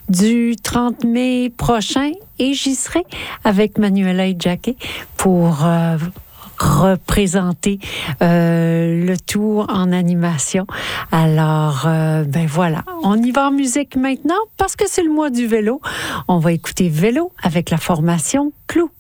du 30 mai prochain et j'y serai avec Manuela et Jackie pour représenter le tout en animation. Alors, ben voilà, on y va en musique maintenant parce que c'est le mois du vélo. On va écouter Vélo avec la formation Clou.